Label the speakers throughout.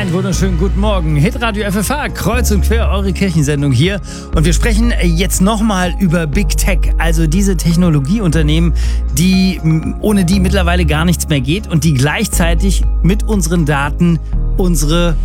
Speaker 1: Einen wunderschönen guten Morgen. Hitradio FFH, kreuz und quer, eure Kirchensendung hier. Und wir sprechen jetzt nochmal über Big Tech, also diese Technologieunternehmen, ohne die mittlerweile gar nichts mehr geht und die gleichzeitig mit unseren Daten unsere,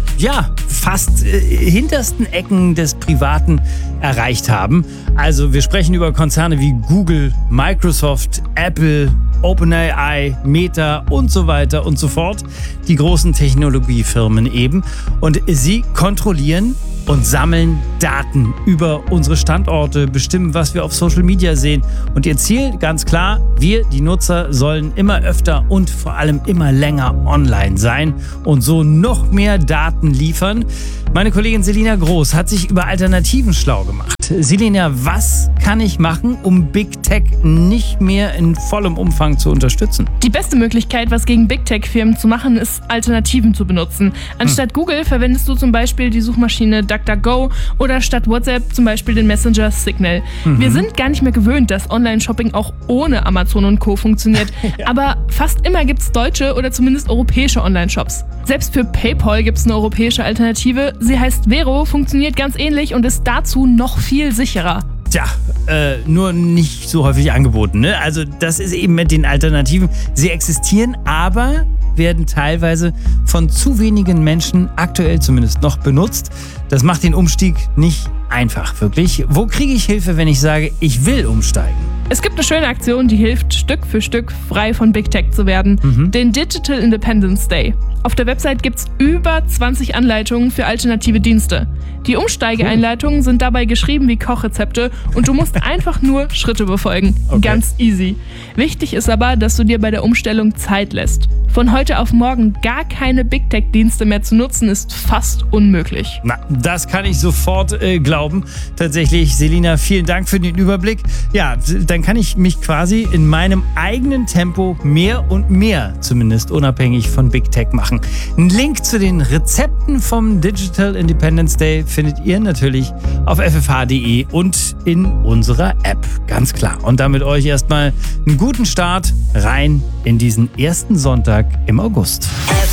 Speaker 1: fast hintersten Ecken des Privaten erreicht haben. Also wir sprechen über Konzerne wie Google, Microsoft, Apple, OpenAI, Meta und so weiter und so fort. Die großen Technologiefirmen eben. Und sie kontrollieren und sammeln Daten über unsere Standorte, bestimmen, was wir auf Social Media sehen. Und ihr Ziel, ganz klar, wir, die Nutzer, sollen immer öfter und vor allem immer länger online sein und so noch mehr Daten liefern. Meine Kollegin Selina Groß hat sich über Alternativen schlau gemacht. Selina, was kann ich machen, um Big Tech nicht mehr in vollem Umfang zu unterstützen?
Speaker 2: Die beste Möglichkeit, was gegen Big Tech-Firmen zu machen, ist, Alternativen zu benutzen. Anstatt Google verwendest du zum Beispiel die Suchmaschine DuckDuckGo oder statt WhatsApp zum Beispiel den Messenger Signal. Wir sind gar nicht mehr gewöhnt, dass Online-Shopping auch ohne Amazon und Co. funktioniert. Aber fast immer gibt es deutsche oder zumindest europäische Online-Shops. Selbst für PayPal gibt es eine europäische Alternative. Sie heißt Vero, funktioniert ganz ähnlich und ist dazu noch viel sicherer.
Speaker 1: Tja, nur nicht so häufig angeboten, ne? Also das ist eben mit den Alternativen. Sie existieren, aber werden teilweise von zu wenigen Menschen aktuell zumindest noch benutzt. Das macht den Umstieg nicht einfach, wirklich. Wo kriege ich Hilfe, wenn ich sage, ich will umsteigen?
Speaker 2: Es gibt eine schöne Aktion, die hilft, Stück für Stück frei von Big Tech zu werden. Den Digital Independence Day. Auf der Website gibt es über 20 Anleitungen für alternative Dienste. Die Umsteigeeinleitungen sind dabei geschrieben wie Kochrezepte und du musst einfach nur Schritte befolgen.
Speaker 1: Okay.
Speaker 2: Ganz easy. Wichtig ist aber, dass du dir bei der Umstellung Zeit lässt. Von heute auf morgen gar keine Big Tech-Dienste mehr zu nutzen, ist fast unmöglich.
Speaker 1: Na, das kann ich sofort glauben. Tatsächlich, Selina, vielen Dank für den Überblick. Ja, dann kann ich mich quasi in meinem eigenen Tempo mehr und mehr, zumindest unabhängig von Big Tech, machen. Einen Link zu den Rezepten vom Digital Independence Day findet ihr natürlich auf ffh.de und in unserer App, ganz klar. Und damit euch erstmal einen guten Start rein in diesen ersten Sonntag im August.